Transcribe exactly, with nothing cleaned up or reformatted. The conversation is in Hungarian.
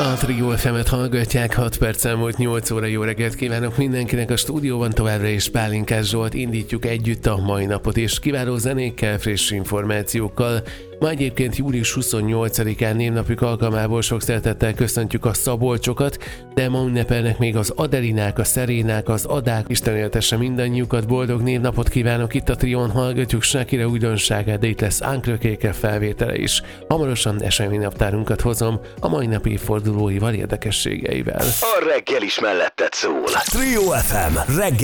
A Trio ef emet hallgatják, hat perccel múlt nyolc óra, jó reggelt kívánok mindenkinek a stúdióban, továbbra is Pálinkás Zsolt, indítjuk együtt a mai napot, és kiváló zenékkel, friss információkkal. Ma egyébként július huszonnyolcadikán névnapjuk alkalmából sok szeretettel köszöntjük a Szabolcsokat, de ma ünnepelnek még az Adelinák, a Szerénák, az Adák. Isten éltesse mindannyiukat, boldog névnapot kívánok, itt a Trión hallgatjuk Shakira újdonságát, de itt lesz Uncle Cake felvétele is. Hamarosan eseménynaptárunkat hozom a mai nap évfordulóival, érdekességeivel. A reggel is melletted szól. Trio ef em reggel.